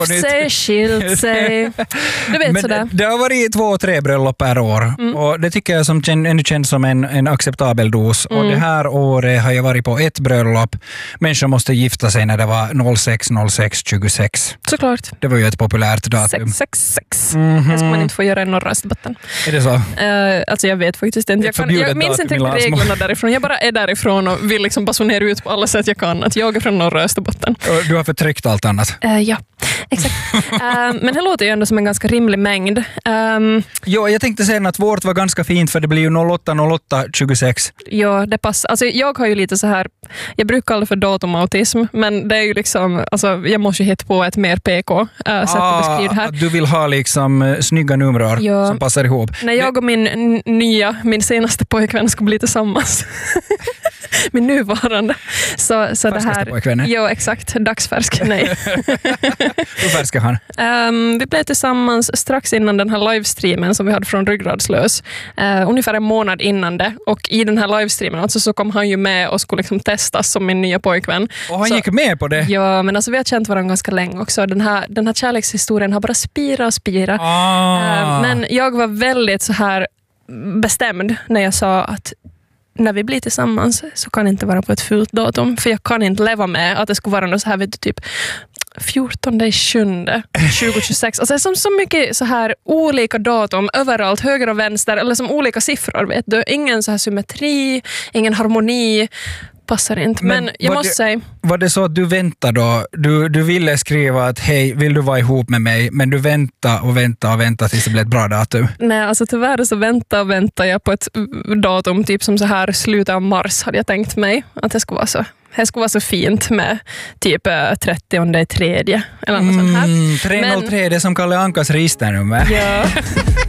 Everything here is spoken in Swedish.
sig, skilt sig. Du vet men sådär. Det har varit 2-3 bröllop per år och det tycker jag som ännu känns som en acceptabel dos. Och det här året har jag varit på ett bröllop. Människor måste gifta sig när det var 06-06-26. Såklart. Det var ju ett populärt datum. 666. Det ska man inte få göra i norra Österbotten. Är det så? Alltså jag vet faktiskt inte. Jag minns inte reglerna därifrån. Jag bara är därifrån och vill liksom basunera ut på alla sätt jag kan att jag är från norra Österbotten. Och du har förtryckt allt annat. Ja, exakt. Men det låter ju ändå som en ganska rimlig mängd. Jo, jag tänkte säga att vårt var ganska fint för det blir ju 08-08-26. Ja, det passar. Alltså jag har ju lite så här, jag brukar kalla det för datumautism, men det är ju liksom, alltså jag måste ju hitta på ett mer PK sätt att beskriva det här. Du vill ha liksom snygga numrar som passar ihop. När jag och min senaste pojkvän ska bli tillsammans. Min nuvarande. Så det här. Pojkvännen? Ja, exakt. Dagsfärsk. Nej. Hur färsk är han? Vi blev tillsammans strax innan den här livestreamen som vi hade från Ryggradslös. Ungefär en månad innan det. Och i den här livestreamen alltså, så kom han ju med och skulle liksom testas som min nya pojkvän. Och han gick med på det? Ja, men alltså vi har känt varandra ganska länge också. Den här kärlekshistorien har bara spirat. Men jag var väldigt så här bestämd när jag sa att när vi blir tillsammans så kan det inte vara på ett fullt datum. För jag kan inte leva med att det skulle vara något så här, vet du, typ 14/7/2026. Alltså det är som så mycket så här olika datum överallt, höger och vänster, eller som olika siffror, vet du. Ingen så här symmetri, ingen harmoni. Passar inte. Men jag måste säga... Var det så att du väntade då? Du ville skriva att hej, vill du vara ihop med mig? Men du väntade tills det blev ett bra datum. Nej, alltså tyvärr så väntar jag på ett datum typ som så här slutet av mars hade jag tänkt mig. Att det skulle vara så fint med typ 30/3 eller något sånt här. 303, det som Kalle Ankas risternummer. Ja.